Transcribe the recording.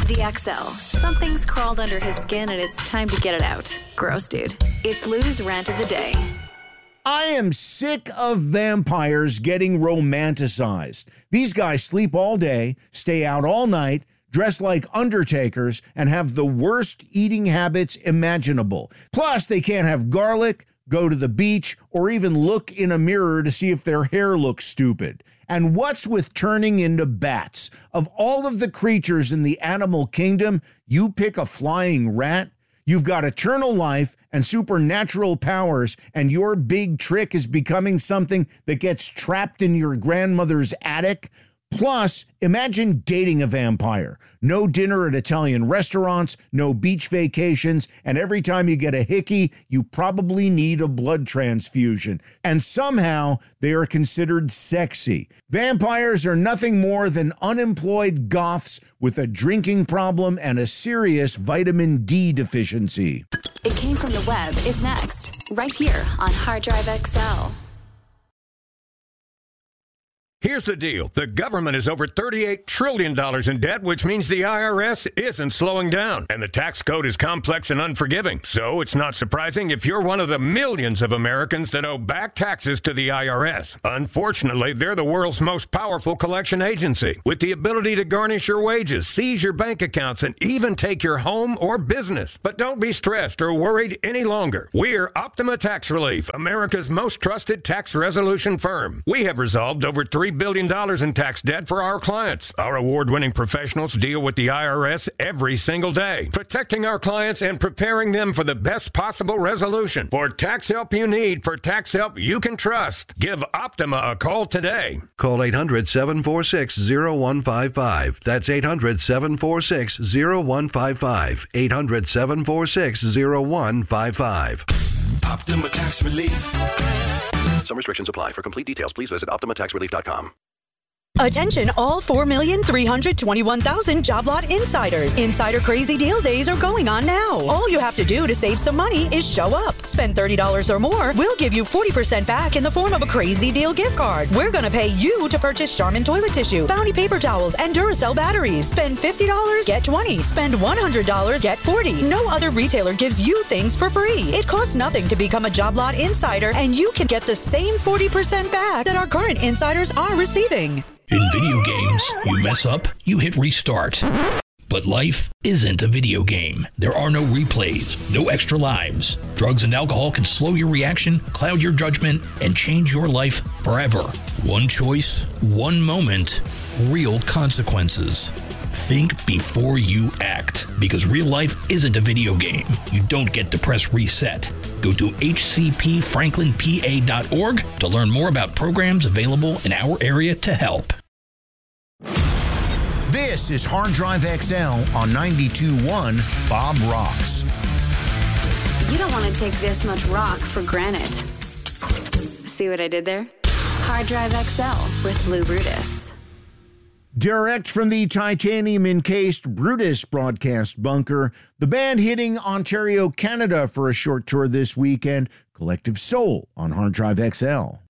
The XL. Something's crawled under his skin and it's time to get it out. Gross, dude. It's Lou's rant of the day. I am sick of vampires getting romanticized. These guys sleep all day, stay out all night, dress like undertakers, and have the worst eating habits imaginable. Plus, they can't have garlic, go to the beach, or even look in a mirror to see if their hair looks stupid. And what's with turning into bats? Of all of the creatures in the animal kingdom, you pick a flying rat? You've got eternal life and supernatural powers, and your big trick is becoming something that gets trapped in your grandmother's attic? Plus, imagine dating a vampire. No dinner at Italian restaurants, no beach vacations, and every time you get a hickey, you probably need a blood transfusion. And somehow, they are considered sexy. Vampires are nothing more than unemployed goths with a drinking problem and a serious vitamin D deficiency. It Came From the Web is next, right here on Hard Drive XL. Here's the deal. The government is over $38 trillion in debt, which means the IRS isn't slowing down. And the tax code is complex and unforgiving. So it's not surprising if you're one of the millions of Americans that owe back taxes to the IRS. Unfortunately, they're the world's most powerful collection agency, with the ability to garnish your wages, seize your bank accounts, and even take your home or business. But don't be stressed or worried any longer. We're Optima Tax Relief, America's most trusted tax resolution firm. We have resolved over $3 billion in tax debt for our clients. Our award-winning professionals deal with the IRS every single day, protecting our clients and preparing them for the best possible resolution. For tax help you need, for tax help you can trust, give Optima a call today. Call 800-746-0155. That's 800-746-0155. 800-746-0155. Optima Tax Relief. Some restrictions apply. For complete details, please visit OptimaTaxRelief.com. Attention all 4,321,000 job lot insiders. Insider Crazy Deal Days are going on now. All you have to do to save some money is show up. Spend $30 or more. We'll give you 40% back in the form of a Crazy Deal gift card. We're going to pay you to purchase Charmin toilet tissue, Bounty paper towels, and Duracell batteries. Spend $50, get 20. Spend $100, get 40. No other retailer gives you things for free. It costs nothing to become a job lot insider, and you can get the same 40% back that our current insiders are receiving. In video games, you mess up, you hit restart. But life isn't a video game. There are no replays, no extra lives. Drugs and alcohol can slow your reaction, cloud your judgment, and change your life forever. One choice, one moment, real consequences. Think before you act, because real life isn't a video game. You don't get to press reset. Go to hcpfranklinpa.org to learn more about programs available in our area to help. This is Hard Drive XL on 92.1 Bob Rocks. You don't want to take this much rock for granted. See what I did there? Hard Drive XL with Lou Brutus. Direct from the titanium-encased Brutus broadcast bunker, the band hitting Ontario, Canada for a short tour this weekend, Collective Soul on Hard Drive XL.